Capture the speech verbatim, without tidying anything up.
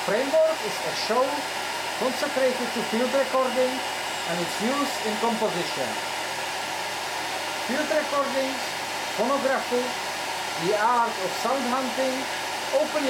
framework is a show consecrated to field recording and its use in composition. Field recordings, phonography, the art of sound hunting, open